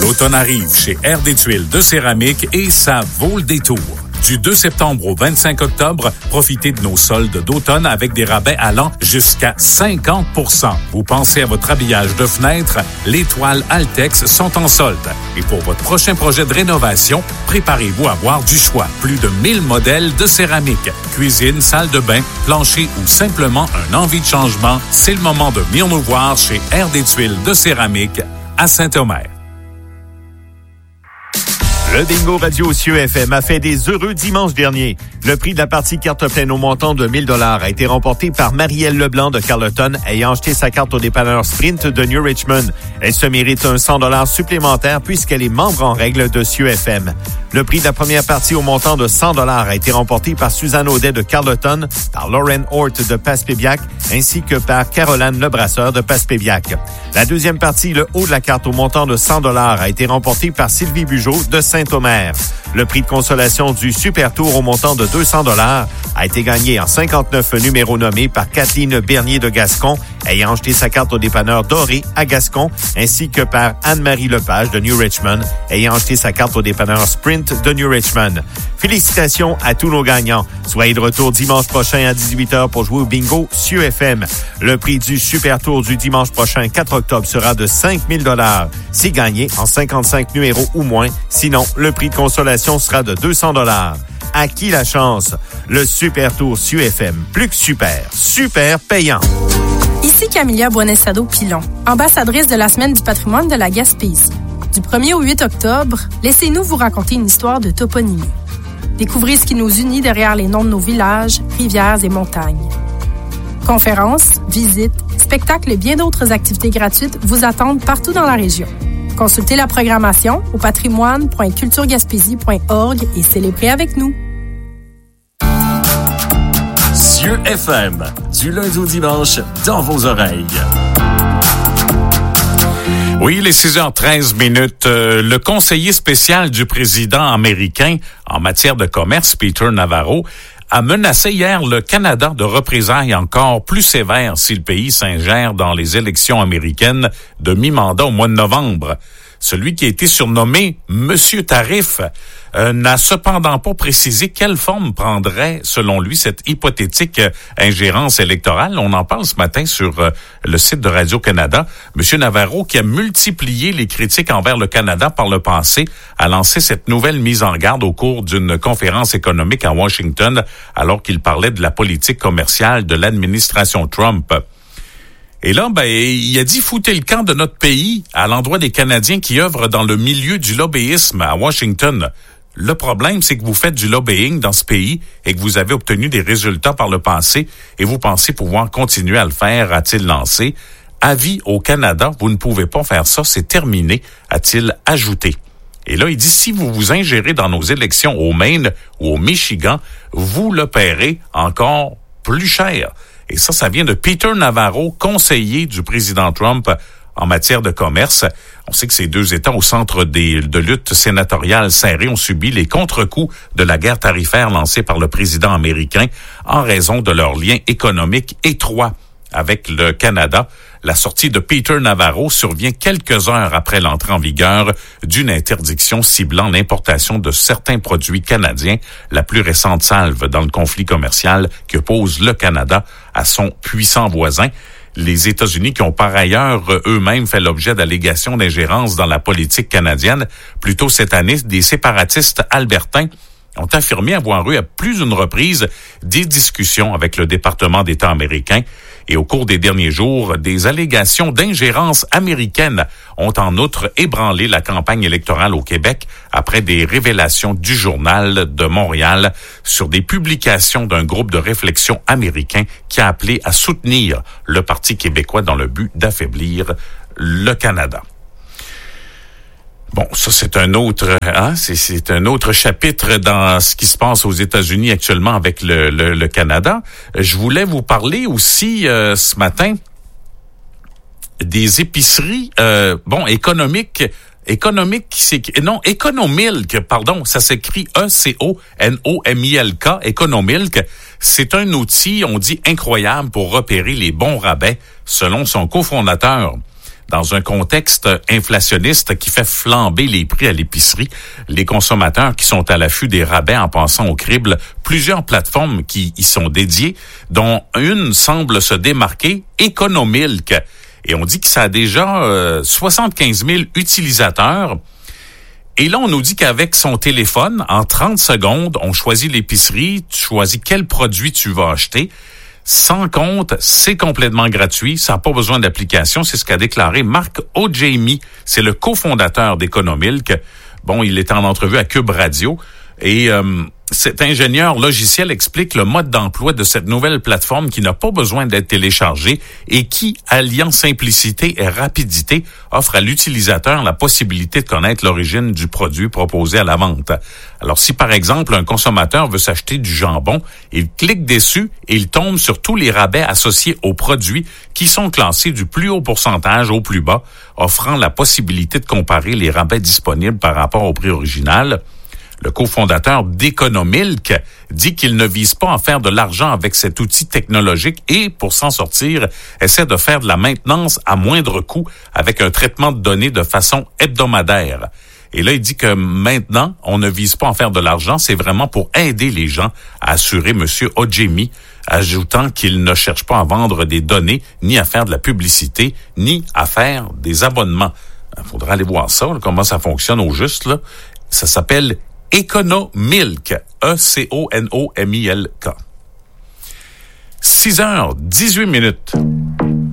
L'automne arrive chez Air des Tuiles de céramique et ça vaut le détour. Du 2 septembre au 25 octobre, profitez de nos soldes d'automne avec des rabais allant jusqu'à 50%. Vous pensez à votre habillage de fenêtre? Les toiles Altex sont en solde. Et pour votre prochain projet de rénovation, préparez-vous à avoir du choix. Plus de 1000 modèles de céramique. Cuisine, salle de bain, plancher ou simplement un envie de changement, c'est le moment de venir nous voir chez Air des Tuiles de céramique à Saint-Omer. Le bingo radio Cieux FM a fait des heureux dimanche dernier. Le prix de la partie carte pleine au montant de 1 000 $ a été remporté par Marielle Leblanc de Carleton, ayant acheté sa carte au dépanneur Sprint de New Richmond. Elle se mérite un 100 $ supplémentaire puisqu'elle est membre en règle de Cieux FM. Le prix de la première partie au montant de 100 $ a été remporté par Suzanne Audet de Carleton, par Lauren Hort de Passepébiac, ainsi que par Caroline Lebrasseur de Passepébiac. La deuxième partie, le haut de la carte au montant de 100 $ a été remporté par Sylvie Bugeaud de Saint-Omer. Le prix de consolation du Super Tour au montant de 200 $ a été gagné en 59 numéros nommés par Kathleen Bernier de Gascon, ayant acheté sa carte au dépanneur Doré à Gascon, ainsi que par Anne-Marie Lepage de New Richmond, ayant acheté sa carte au dépanneur Sprint de New Richmond. Félicitations à tous nos gagnants. Soyez de retour dimanche prochain à 18h pour jouer au bingo Cieux FM. Le prix du Super Tour du dimanche prochain, 4 octobre, sera de 5 000 $. C'est gagné en 55 numéros ou moins. Sinon, le prix de consolation sera de 200 $. À qui la chance? Le Super Tour Cieux FM. Plus que super. Super payant. Ici Camilla Buonestado-Pilon, ambassadrice de la Semaine du patrimoine de la Gaspésie. Du 1er au 8 octobre, laissez-nous vous raconter une histoire de toponymie. Découvrez ce qui nous unit derrière les noms de nos villages, rivières et montagnes. Conférences, visites, spectacles et bien d'autres activités gratuites vous attendent partout dans la région. Consultez la programmation au patrimoine.culturegaspésie.org et célébrez avec nous. Cieux FM, du lundi au dimanche, dans vos oreilles. Oui, les 6h13 minutes. Le conseiller spécial du président américain en matière de commerce, Peter Navarro, a menacé hier le Canada de représailles encore plus sévères si le pays s'ingère dans les élections américaines de mi-mandat au mois de novembre. Celui qui a été surnommé Monsieur Tarif n'a cependant pas précisé quelle forme prendrait, selon lui, cette hypothétique ingérence électorale. On en parle ce matin sur le site de Radio-Canada. Monsieur Navarro, qui a multiplié les critiques envers le Canada par le passé, a lancé cette nouvelle mise en garde au cours d'une conférence économique à Washington, alors qu'il parlait de la politique commerciale de l'administration Trump. Et là, il a dit « Foutez le camp de notre pays à l'endroit des Canadiens qui œuvrent dans le milieu du lobbyisme à Washington. Le problème, c'est que vous faites du lobbying dans ce pays et que vous avez obtenu des résultats par le passé et vous pensez pouvoir continuer à le faire », a-t-il lancé. « Avis au Canada, vous ne pouvez pas faire ça, c'est terminé », a-t-il ajouté. Et là, il dit « Si vous vous ingérez dans nos élections au Maine ou au Michigan, vous le paierez encore plus cher ». Et ça vient de Peter Navarro, conseiller du président Trump en matière de commerce. On sait que ces deux États au centre de lutte sénatoriale serrée ont subi les contre-coups de la guerre tarifaire lancée par le président américain en raison de leurs liens économiques étroits avec le Canada. La sortie de Peter Navarro survient quelques heures après l'entrée en vigueur d'une interdiction ciblant l'importation de certains produits canadiens, la plus récente salve dans le conflit commercial qui oppose le Canada à son puissant voisin. Les États-Unis qui ont par ailleurs eux-mêmes fait l'objet d'allégations d'ingérence dans la politique canadienne. Plus tôt cette année, des séparatistes albertains ont affirmé avoir eu à plus d'une reprise des discussions avec le département d'État américain. Et au cours des derniers jours, des allégations d'ingérence américaine ont en outre ébranlé la campagne électorale au Québec après des révélations du Journal de Montréal sur des publications d'un groupe de réflexion américain qui a appelé à soutenir le Parti québécois dans le but d'affaiblir le Canada. Bon, ça c'est un autre, c'est un autre chapitre dans ce qui se passe aux États-Unis actuellement avec le Canada. Je voulais vous parler aussi ce matin des épiceries, économiques, Economilk, ça s'écrit E-C-O-N-O-M-I-L-K, Economilk. C'est un outil, on dit incroyable pour repérer les bons rabais, selon son cofondateur. Dans un contexte inflationniste qui fait flamber les prix à l'épicerie, les consommateurs qui sont à l'affût des rabais en passant au crible, plusieurs plateformes qui y sont dédiées, dont une semble se démarquer, Economilk. Et on dit que ça a déjà 75 000 utilisateurs. Et là, on nous dit qu'avec son téléphone, en 30 secondes, on choisit l'épicerie, tu choisis quel produit tu vas acheter. Sans compte, c'est complètement gratuit, ça n'a pas besoin d'application, c'est ce qu'a déclaré Marc Ojemi, c'est le cofondateur d'Economilk. Bon, il est en entrevue à Cube Radio et cet ingénieur logiciel explique le mode d'emploi de cette nouvelle plateforme qui n'a pas besoin d'être téléchargée et qui, alliant simplicité et rapidité, offre à l'utilisateur la possibilité de connaître l'origine du produit proposé à la vente. Alors, si par exemple un consommateur veut s'acheter du jambon, il clique dessus et il tombe sur tous les rabais associés aux produits qui sont classés du plus haut pourcentage au plus bas, offrant la possibilité de comparer les rabais disponibles par rapport au prix original. Le cofondateur d'Economilk dit qu'il ne vise pas à faire de l'argent avec cet outil technologique et, pour s'en sortir, essaie de faire de la maintenance à moindre coût avec un traitement de données de façon hebdomadaire. Et là, il dit que maintenant, on ne vise pas à faire de l'argent, c'est vraiment pour aider les gens, a assuré M. Ojemi, ajoutant qu'il ne cherche pas à vendre des données, ni à faire de la publicité, ni à faire des abonnements. Il faudra aller voir ça, là, comment ça fonctionne au juste, là. Ça s'appelle Economilk, E-C-O-N-O-M-I-L-K. 6h18.